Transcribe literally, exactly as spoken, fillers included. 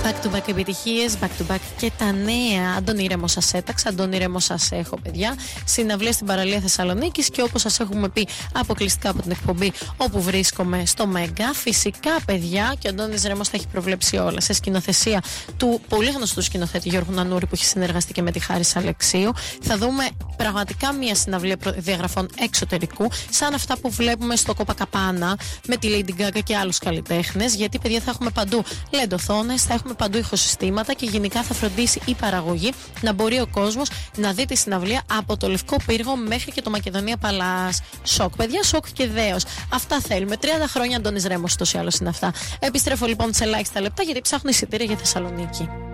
Back to back επιτυχίες, back to back και τα νέα. Αντώνη Ρέμο σας έταξα, Αντώνη Ρέμο σας έχω, παιδιά. Συναυλία στην παραλία Θεσσαλονίκης και όπως σας έχουμε πει αποκλειστικά από την εκπομπή όπου βρίσκομαι στο Μέγκα. Φυσικά, παιδιά, και ο Αντώνης Ρέμος θα έχει προβλέψει όλα σε σκηνοθεσία του πολύ γνωστού σκηνοθέτη Γιώργου Νανούρη που έχει συνεργαστεί και με τη Χάρις Αλεξίου. Θα δούμε πραγματικά μια συναυλία διαγραφών εξωτερικού, σαν αυτά που βλέπουμε στο Κοπακαπάνα με τη Lady Gaga και άλλους καλλιτέχνες. Γιατί, παιδιά, θα έχουμε παντού λεντοθόνες, θα έχουμε παντού ηχοσυστήματα και γενικά θα φροντίσει η παραγωγή να μπορεί ο κόσμος να δει τη συναυλία από το Λευκό Πύργο μέχρι και το Μακεδονία Παλάς. Σοκ, παιδιά, σοκ και δέος. Αυτά θέλουμε. τριάντα χρόνια Αντώνης Ρέμος, τόσο ή άλλως είναι αυτά. Επιστρέφω λοιπόν σε ελάχιστα λεπτά γιατί ψάχνω εισιτήρια για Θεσσαλονίκη.